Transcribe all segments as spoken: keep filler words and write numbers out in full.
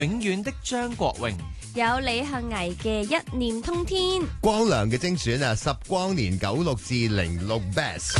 永遠的張國榮， 有李幸倪嘅一念通天， 光良嘅精選啊，十光年九六至零六 Best。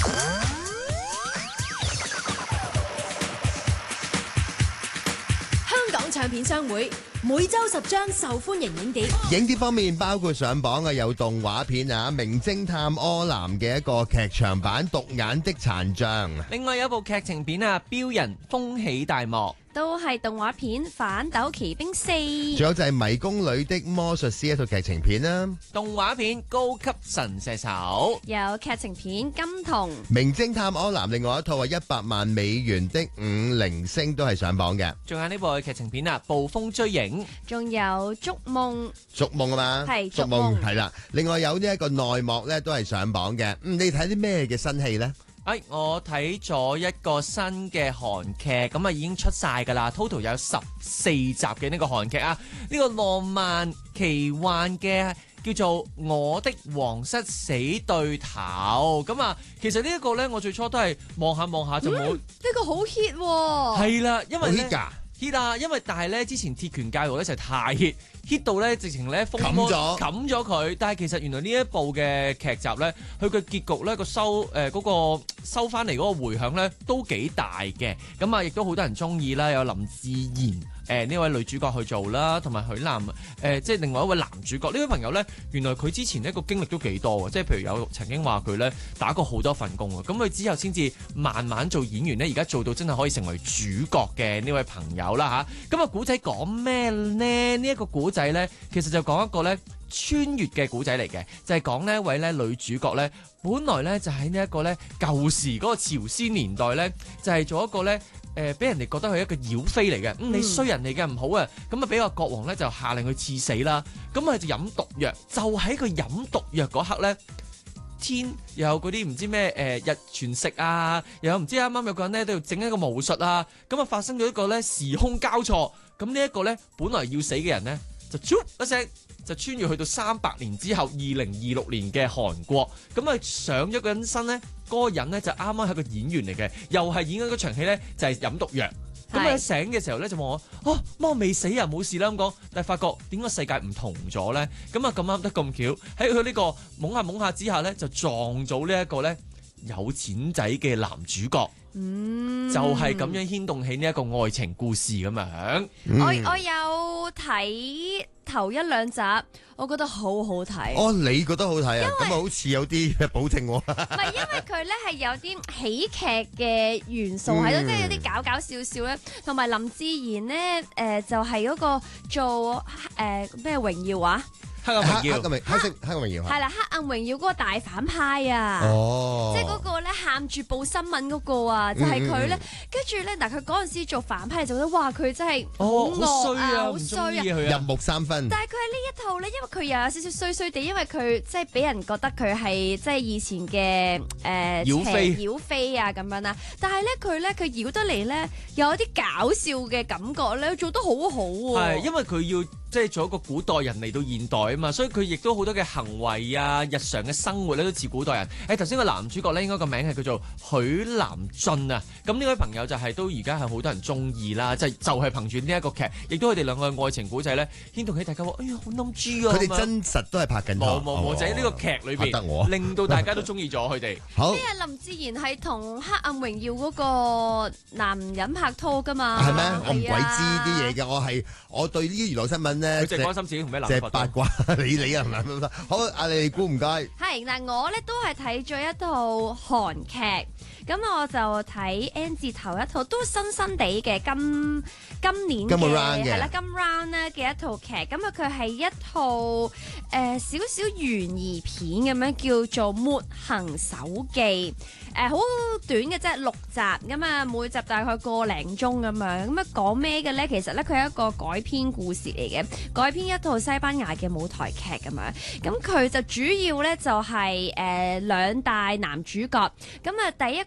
香港唱片商會每周十張受歡迎影碟， 影碟方面包括上榜嘅有動畫片啊，《名偵探柯南》嘅一個劇場版《獨眼的殘像》， 另外有部劇情片啊，《標人風起大幕》。 都係動畫片《反斗奇兵四》， 仲有就係《迷宮裏的魔術師》一套劇情片啦， 動畫片《高級神射手》， 有劇情片《金童》，《 名偵探柯南》另外一套係一百萬美元的五零星都係上榜嘅， 仲有呢部嘅劇情片啊，《暴風追影》， 仲有《築夢》， 築夢啊嘛， 係築夢係啦，另外有呢一個內幕咧都係上榜嘅，嗯，你睇啲咩嘅新戲呢？ 哎，我睇咗一個新嘅韓劇，咁啊已經出晒噶啦 ，total 有十四集嘅呢個韓劇啊，呢、這個浪漫奇幻嘅叫做《我的皇室死對頭》，咁啊，其實呢一個呢，我最初都係望下望下就冇，呢、 嗯這個好 hit 喎， 係啦，因為呢 hit 㗎 hit 啊，因為但係呢，之前鐵拳教育咧就係太 hit。hit 到咧，直情咧風波冚咗冚咗佢，但係其實原來呢一部嘅劇集咧，佢嘅結局咧個收誒嗰、呃那個收翻嚟嗰個迴響咧都幾大嘅，咁啊亦都好多人中意啦，有林志妍誒呢位女主角去做啦，同埋許南誒、呃、即係另外一位男主角呢位朋友咧，原來佢之前呢個經歷都幾多嘅，即係譬如有曾經話佢咧打過好多份工啊，咁佢之後先至慢慢做演員咧，而家做到真係可以成為主角嘅呢位朋友啦吓，咁啊古仔講咩咧？呢、這、一個古仔咧，其實就講一個咧穿越嘅古仔嚟嘅，就係、是、講呢一位咧女主角咧，本來咧就喺呢一個咧舊時嗰個朝鮮年代咧，就係、是、做一個咧誒，俾、呃、人哋覺得佢係一個妖妃嚟嘅，嗯，你衰人嚟嘅唔好啊，咁啊俾個國王咧就下令佢賜死啦，咁啊就飲毒藥，就喺佢飲毒藥嗰刻咧。天又有嗰啲唔知咩誒、呃、日全食啊，又有唔知啱啱有個人咧都要整一個巫術啊，咁啊發生咗一個咧時空交錯，咁呢一個咧本來要死嘅人咧就啾一聲就穿越去到三百年之後二零二六年嘅韓國，咁啊上咗個人身咧，嗰、那個人咧就啱啱係個演員嚟嘅，又係演緊嗰場戲咧就係、是、飲毒藥。咁啊醒嘅時候咧就問我，哦，乜我未死啊，冇事啦咁講，但係發覺點解世界唔同咗咧？咁啊咁啱得咁巧，喺佢呢個懵下懵下之下咧，就撞到呢一個咧有錢仔嘅男主角，嗯，就係咁樣牽動起呢一個愛情故事咁樣。 嗯、 我我有睇頭一兩集，我覺得好好睇。 哦，你覺得好睇啊？咁啊，好似有啲保證喎。唔係，因為佢咧係有啲喜劇嘅元素喺度，嗯、即係有啲搞搞笑笑咧。同埋林志妍咧，誒、呃、就係、是、嗰個做誒咩榮耀啊？ 黑暗榮耀， 黑黑色黑暗榮耀係啦，黑暗榮耀嗰個大反派啊， 哦， 即係嗰個咧喊住報新聞嗰個啊，就係佢咧。跟住咧，嗱佢嗰陣時做反派就覺得哇，佢真係好惡啊，好衰啊， 入木三分。 但係佢喺呢一套咧，因為佢又有少少衰衰地，因為佢即係俾人覺得佢係即係以前嘅誒、呃、 妖妃妖妃啊咁樣啦。但係咧佢咧佢妖得嚟咧，有啲搞笑嘅感覺咧，做得好好喎。 係因為佢要。即係做一個古代人嚟到現代啊嘛，所以佢亦都好多嘅行為啊、日常嘅生活咧都似古代人。誒頭先個男主角咧應該個名係叫做許南俊啊。咁呢位朋友就係、是、都而家係好多人中意啦，就係、就係、是、憑住呢一個劇，亦都佢哋兩個嘅愛情古仔咧牽動起大家話：哎呀好冧豬啊！ 佢哋真實都係拍緊冇冇冇，就喺呢個劇裏邊令到大家都中意咗佢哋。 好， 呢日林志妍係同黑暗榮耀嗰個男人拍拖㗎嘛？ 係咩？我唔鬼知啲嘢嘅，我係我對呢啲娛樂新聞咧， 即係關心自己同咩男即係八卦，你你啊唔係好，阿你估唔該。 係嗱，我咧都係睇咗一套韓劇，咁我就睇 N 字頭一套，都新新地嘅今今年嘅係啦，今 round 咧嘅一套劇，咁啊佢係一套誒少少懸疑片咁樣，叫做《抹行手記》。誒好、呃、短嘅啫，六集咁啊，每集大概個零鐘咁樣。咁啊講咩嘅咧？其實咧佢係一個改編故事嚟嘅，改編一套西班牙嘅舞台劇咁樣。咁佢就主要咧就係、是、誒、呃、兩大男主角。咁啊第一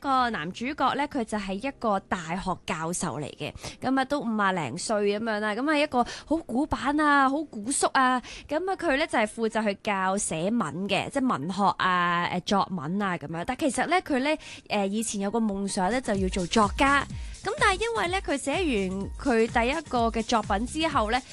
個男主角咧，佢就係一個大學教授嚟嘅，咁啊都五啊零歲咁樣啦，咁啊一個好古板啊，好古縮啊，咁啊佢咧就係負責去教寫文嘅，即係文學啊、誒作文啊咁樣。但其實咧佢咧誒以前有個夢想咧，就要做作家。咁但係因為咧佢寫完佢第一個嘅作品之後咧，